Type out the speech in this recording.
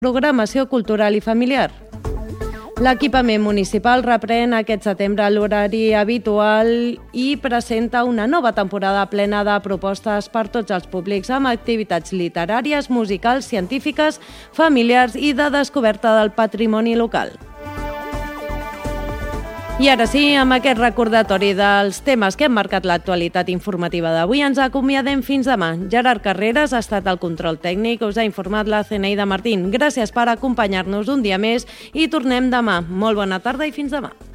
programació cultural i familiar. L'equipament municipal reprèn aquest setembre l'horari habitual i presenta una nova temporada plena de propostes per tots els públics amb activitats literàries, musicals, científiques, familiars i de descoberta del patrimoni local. I ara sí, amb aquest recordatori dels temes que hem marcat l'actualitat informativa d'avui, ens acomiadem fins demà. Gerard Carreras ha estat al control tècnic, us ha informat la Zeneida Martín. Gràcies per acompanyar-nos un dia més i tornem demà. Molt bona tarda i fins demà.